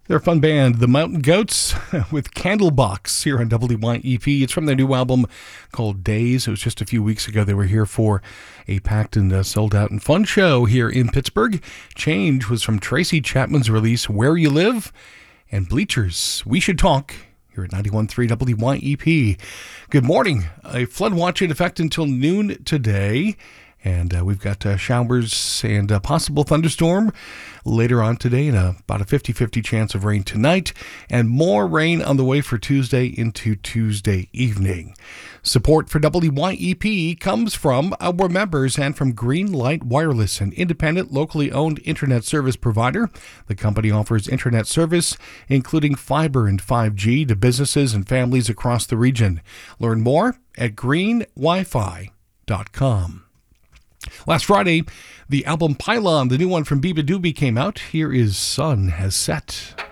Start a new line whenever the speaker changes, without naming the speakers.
They're a fun band, the Mountain Goats, with Candlebox here on WYEP. It's from their new album called Days. It was just a few weeks ago. They were here for a packed and sold out and fun show here in Pittsburgh. Change was from Tracy Chapman's release, Where You Live, and Bleachers, We Should Talk, here at 91.3 WYEP. Good morning. A flood watch in effect until noon today. And we've got showers and a possible thunderstorm later on today, and about a 50-50 chance of rain tonight, and more rain on the way for Tuesday into Tuesday evening. Support for WYEP comes from our members and from Greenlight Wireless, an independent, locally owned internet service provider. The company offers internet service, including fiber and 5G, to businesses and families across the region. Learn more at greenwifi.com. Last Friday, the album Pylon, the new one from Biba Doobie, came out. Here is Sun Has Set.